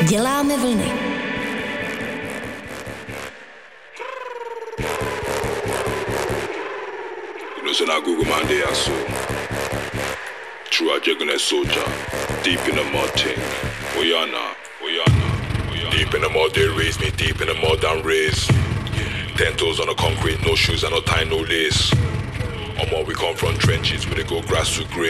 Děláme vlny. Listen, I Google my day, I saw. True, I jagging that soldier. Deep in the mud thing. Oyana. Deep in the mud, they raise me. Deep in the mud, and raise. 10 toes on the concrete, no shoes, and no tie, no lace. We come from trenches where they go grass to grave.